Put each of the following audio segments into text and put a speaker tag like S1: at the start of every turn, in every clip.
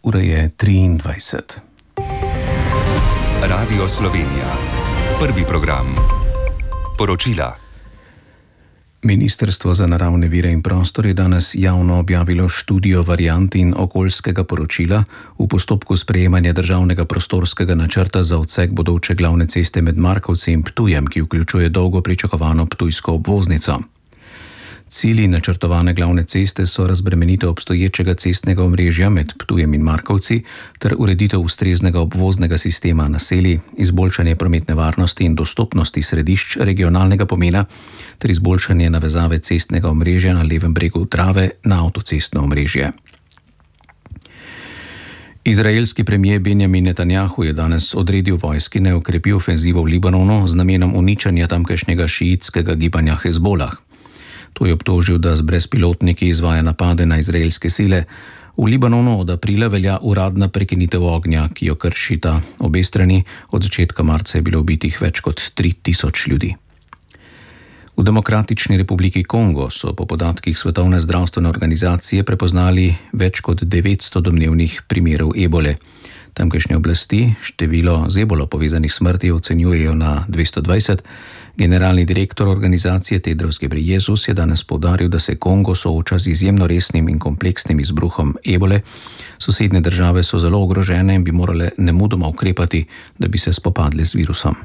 S1: Ura je 23.
S2: Radio Slovenija. Prvi program. Poročila.
S1: Ministrstvo za naravne vire in prostor je danes javno objavilo študijo variant in okoljskega poročila v postopku sprejemanja državnega prostorskega načrta za odsek bodoče glavne ceste med Markovci in Ptujem, ki vključuje dolgo pričakovano ptujsko obvoznico. Cilji načrtovane glavne ceste so razbremenitev obstoječega cestnega omrežja med Ptujem in Markovci ter ureditev ustreznega obvoznega sistema naselij, izboljšanje prometne varnosti in dostopnosti središč regionalnega pomena ter izboljšanje navezave cestnega omrežja na levem bregu Drave na avtocestno omrežje. Izraelski premier Benjamin Netanjahu je danes odredil vojski, naj okrepi ofenzivo v Libanonu z namenom uničenja tamkajšnjega šiitskega gibanja Hezbolah. To je obtožil, da z brezpilotniki izvaja napade na izraelske sile. V Libanonu od aprila velja uradna prekinitev ognja, ki jo kršita obe strani. Od začetka marca je bilo ubitih več kot 3000 ljudi. V Demokratični republiki Kongo so po podatkih Svetovne zdravstvene organizacije prepoznali več kot 900 domnevnih primerov ebole. Tamkajšnje oblasti število z ebolo povezanih smrti ocenjujejo na 220. Generalni direktor organizacije Tedros Ghebreyesus je danes poudaril, da se Kongo sooča z izjemno resnim in kompleksnim izbruhom ebole. Sosednje države so zelo ogrožene in bi morale nemudoma ukrepati, da bi se spopadle z virusom.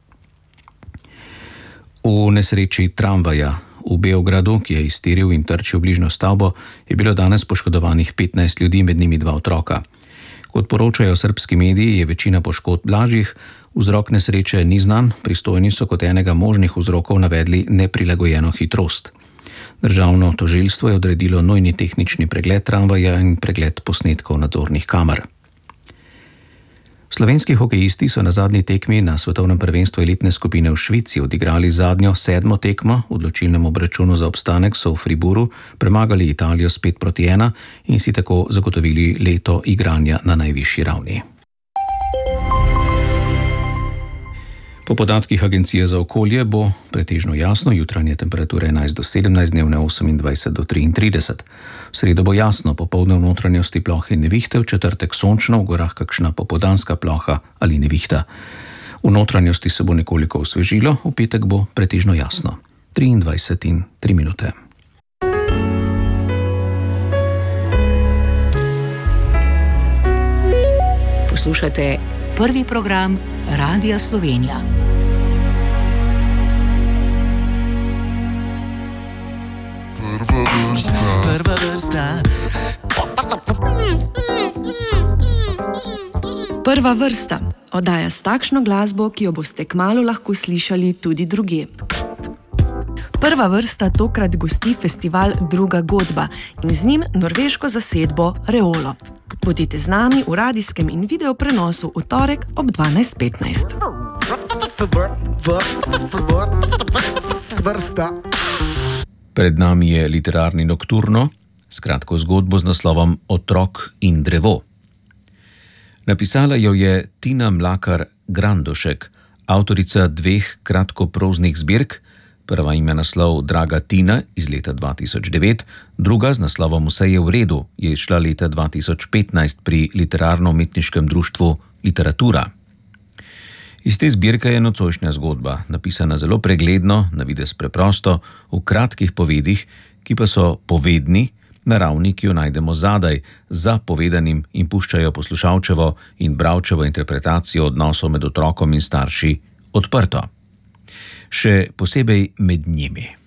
S1: V nesreči tramvaja v Beogradu, ki je iztiril in trčil v bližnjo stavbo, je bilo danes poškodovanih 15 ljudi, med njimi 2 otroka. Kot poročajo srbski mediji, je večina poškodb blažjih. Vzrok nesreče ni znan, pristojni so kot enega možnih vzrokov navedli neprilagojeno hitrost. Državno tožilstvo je odredilo nujni tehnični pregled tramvaja in pregled posnetkov nadzornih kamer. Slovenski hokejisti so na zadnji tekmi na svetovnem prvenstvu elitne skupine v Švici odigrali zadnjo 7. tekmo. V odločilnem obračunu za obstanek so v Friburu premagali Italijo s 5-1 in si tako zagotovili leto igranja na najvišji ravni. Po podatkih Agencije za okolje bo pretežno jasno, jutranje temperature 11 do 17, dnevne 28 do 33. V sredo bo jasno, popoldne v notranjosti plohe nevihte, v četrtek sončno, v gorah kakšna popoldanska ploha ali nevihta. V notranjosti se bo nekoliko osvežilo, v petek bo pretežno jasno. 23 in 3 minute.
S3: Poslušate prvi program Radia Slovenija.
S4: Prva vrsta. Prva vrsta. Oddaja s takšno glasbo, ki jo boste kmalu lahko slišali tudi drugje. Prva vrsta tokrat gosti festival Druga godba in z njim norveško zasedbo Reolo. Bodite z nami v radijskem in video prenosu v torek ob 12:15.
S1: Pred nami je literarni nokturno s kratko zgodbo z naslovom Otrok in drevo. Napisala jo je Tina Mlakar Grandošek, avtorica 2 kratkoproznih zbirk. Prva ima naslov Draga Tina iz leta 2009, druga z naslovom Vse je v redu je izšla leta 2015 pri literarno-umetniškem društvu Literatura. Iz te zbirke je nocojšnja zgodba, napisana zelo pregledno, na videz preprosto, v kratkih povedih, ki pa so povedni, naravni, ki jo najdemo zadaj, za povedanim in puščajo poslušalčevo in bralčevo interpretacijo odnosov med otrokom in starši odprto. Še posebej med njimi.